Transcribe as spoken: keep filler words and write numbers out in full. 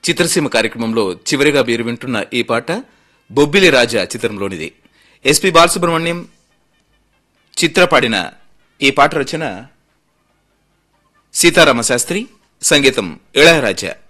చిత్రసీమ కార్యక్రమంలో చివరిగా మీరు వింటున్న ఈ పాట బొబ్బిలి రాజా చిత్రంలోనిది. ఎస్పి బాలసుబ్రహ్మణ్యం చిత్ర పాడిన ఈ పాట రచన సీతారామ శాస్త్రి, సంగీతం ఇళయరాజా.